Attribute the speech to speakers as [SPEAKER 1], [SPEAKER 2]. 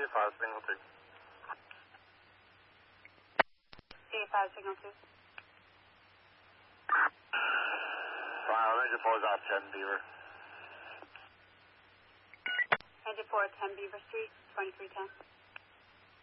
[SPEAKER 1] 85 signal 2.
[SPEAKER 2] 85 signal 2.
[SPEAKER 1] Engine 4 is out 10 Beaver.
[SPEAKER 2] Engine 4 at 10 Beaver Street, 2310.